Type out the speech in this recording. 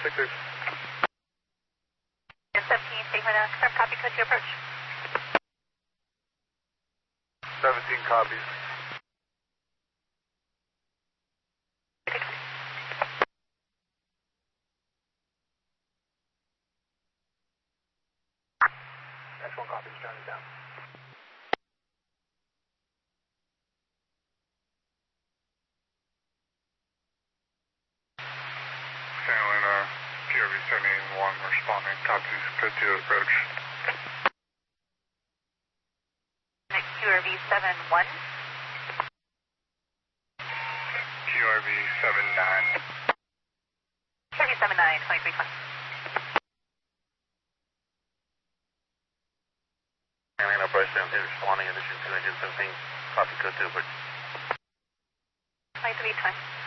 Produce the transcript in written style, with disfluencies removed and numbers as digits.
6-6. 17, Sigma now, confirm copy code to approach. 17 copies. Actual copies, turning down. Carolina, QRV 71 responding, copies, code to approach. QRV 71. QRV 79. QRV 79, 2320. Carolina, Bryce is responding, addition to engine 17, copy code to approach. 2320.